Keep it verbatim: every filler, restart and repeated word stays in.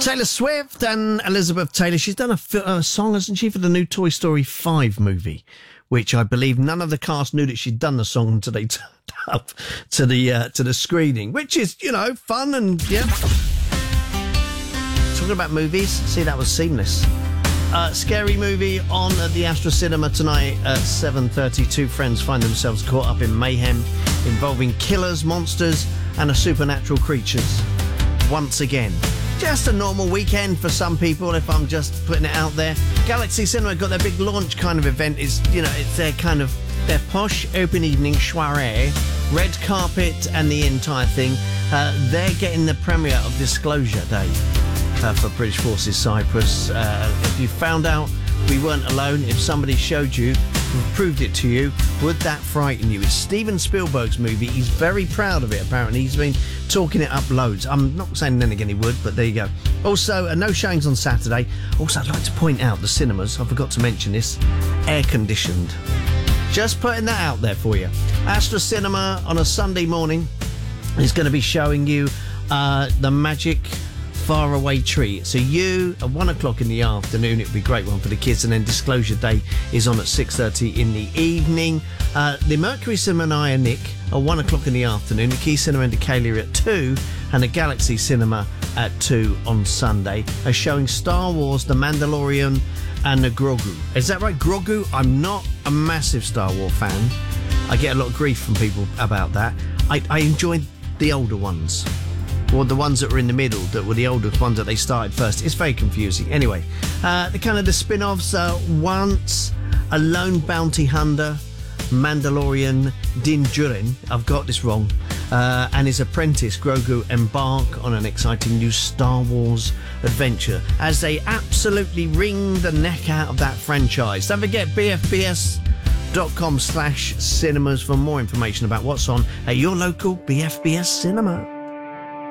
Taylor Swift and Elizabeth Taylor. She's done a, fi- a song, hasn't she, for the new Toy Story five movie, which I believe none of the cast knew that she'd done the song until they turned up to the uh, to the screening, which is, you know, fun and, yeah. Talking about movies, see, that was seamless. Uh, scary movie on at the Astra Cinema tonight at seven thirty. Two friends find themselves caught up in mayhem involving killers, monsters and a supernatural creatures. Once again, just a normal weekend for some people, if I'm just putting it out there. Galaxy Cinema got their big launch kind of event. It's, you know, it's their kind of their posh open evening soiree, red carpet and the entire thing. Uh, they're getting the premiere of Disclosure Day uh, for British Forces Cyprus. Uh, if you found out we weren't alone, if somebody showed you, proved it to you, would that frighten you? It's Steven Spielberg's movie. He's very proud of it, apparently. He's been talking it up loads. I'm not saying then again he would, but there you go. Also, uh, no showings on Saturday. Also, I'd like to point out the cinemas, I forgot to mention this, air-conditioned. Just putting that out there for you. Astra Cinema on a Sunday morning is going to be showing you uh, the Magic Faraway Tree. So you, at one o'clock in the afternoon, it would be a great one for the kids, and then Disclosure Day is on at six thirty in the evening. Uh, the Mercury Cinema and Nick at one o'clock in the afternoon, the Key Cinema in Decatur at two, and the Galaxy Cinema at two on Sunday are showing Star Wars, The Mandalorian and the Grogu. Is that right? Grogu? I'm not a massive Star Wars fan. I get a lot of grief from people about that. I, I enjoyed the older ones. Or the ones that were in the middle, that were the older ones that they started first. It's very confusing. Anyway, uh, the kind of the spin-offs, uh, Once, A Lone Bounty Hunter, Mandalorian Din Djarin, I've got this wrong, uh, and his apprentice Grogu embark on an exciting new Star Wars adventure as they absolutely wring the neck out of that franchise. Don't forget b f b s dot com slash cinemas for more information about what's on at your local B F B S cinema.